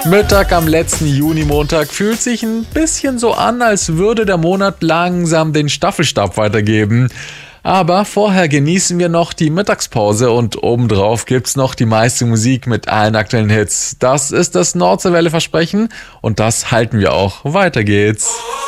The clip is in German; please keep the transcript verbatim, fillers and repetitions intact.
Mittag am letzten Junimontag fühlt sich ein bisschen so an, als würde der Monat langsam den Staffelstab weitergeben. Aber vorher genießen wir noch die Mittagspause und obendrauf gibt's noch die meiste Musik mit allen aktuellen Hits. Das ist das Nordseewelle-Versprechen und das halten wir auch. Weiter geht's.